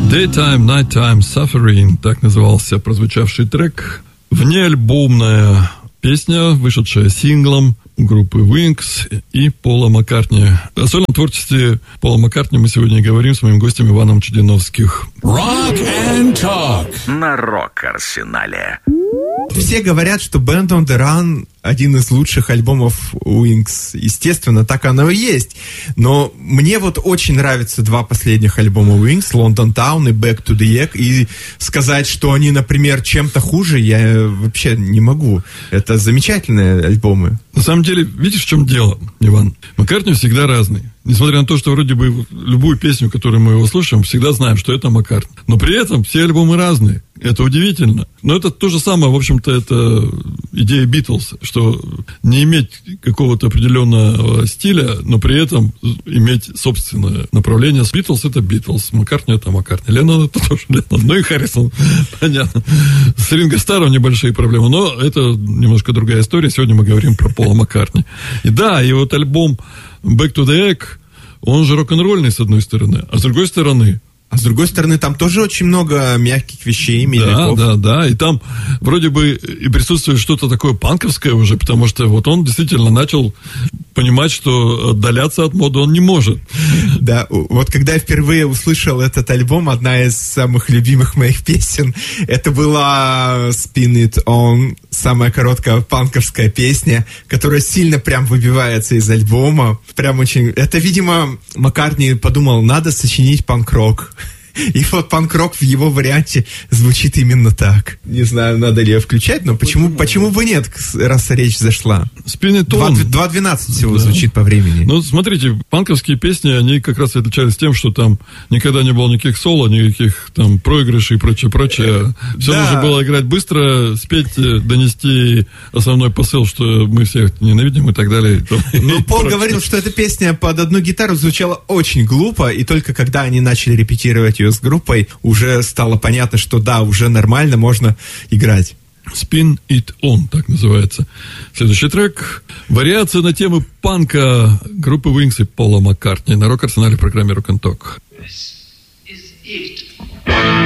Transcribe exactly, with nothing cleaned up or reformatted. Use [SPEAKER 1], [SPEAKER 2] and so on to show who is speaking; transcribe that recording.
[SPEAKER 1] Daytime, Nighttime, Suffering, так назывался прозвучавший трек. Внеальбомная песня, вышедшая синглом группы Wings и Пола Маккартни. О сольном творчестве Пола Маккартни мы сегодня говорим с моим гостем Иваном Чудиновским.
[SPEAKER 2] Rock and Talk
[SPEAKER 3] на Рок-Арсенале.
[SPEAKER 4] Все говорят, что Band on the Run один из лучших альбомов Wings. Естественно, так оно и есть. Но мне вот очень нравятся два последних альбома Wings, London Town и Back to the Egg. И сказать, что они, например, чем-то хуже, я вообще не могу. Это замечательные альбомы.
[SPEAKER 1] На самом деле, видишь, в чем дело, Иван? Маккартни всегда разный. Несмотря на то, что вроде бы любую песню, которую мы его слушаем, всегда знаем, что это Маккартни. Но при этом все альбомы разные. Это удивительно. Но это то же самое, в общем-то, это идея Битлз, что не иметь какого-то определенного стиля, но при этом иметь собственное направление. Битлз — это Битлз, Маккартни — это Маккартни, Леннон — это тоже Леннон, ну и Харрисон, понятно. С Ринго Старром небольшие проблемы, но это немножко другая история. Сегодня мы говорим про Пола Маккартни. И да, и вот альбом Back to the Egg, он же рок-н-ролльный, с одной стороны, а с другой стороны...
[SPEAKER 4] А с другой стороны, там тоже очень много мягких вещей,
[SPEAKER 1] Да,
[SPEAKER 4] меляков.
[SPEAKER 1] да, да, и там вроде бы и присутствует что-то такое панковское уже, потому что вот он действительно начал понимать, что отдаляться от моды он не может.
[SPEAKER 4] Да, вот когда я впервые услышал этот альбом, одна из самых любимых моих песен, это была Spin It On, самая короткая панковская песня, которая сильно прям выбивается из альбома. Прям очень... Это, видимо, Маккартни подумал, надо сочинить панк-рок. И вот панк-рок в его варианте звучит именно так. Не знаю, надо ли ее включать, но почему, почему бы нет, раз речь зашла?
[SPEAKER 1] Spin It On.
[SPEAKER 4] два двенадцать всего
[SPEAKER 1] Да.
[SPEAKER 4] звучит по времени.
[SPEAKER 1] Ну, смотрите, панковские песни, они как раз отличались тем, что там никогда не было никаких соло, никаких там проигрышей и прочее, прочее. Все
[SPEAKER 4] Да.
[SPEAKER 1] нужно было играть быстро, спеть, донести основной посыл, что мы всех ненавидим и так далее.
[SPEAKER 4] Ну,
[SPEAKER 1] И
[SPEAKER 4] Пол
[SPEAKER 1] прочее.
[SPEAKER 4] говорил, что эта песня под одну гитару звучала очень глупо, и только когда они начали репетировать ее с группой, уже стало понятно, что да, уже нормально, можно играть.
[SPEAKER 1] Spin It On, так называется. Следующий трек. Вариация на темы панка группы Wings и Пола Маккартни на Рок-Арсенале в программе Rock and Talk.
[SPEAKER 5] This is it.